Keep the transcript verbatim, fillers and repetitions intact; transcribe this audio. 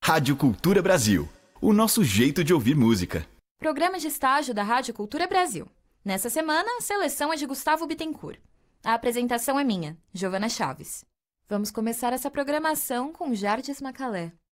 Rádio Cultura Brasil, o nosso jeito de ouvir música. Programa de estágio da Rádio Cultura Brasil. Nessa semana, a seleção é de Gustavo Bittencourt. A apresentação é minha, Giovana Chaves. Vamos começar essa programação com Jardes Macalé.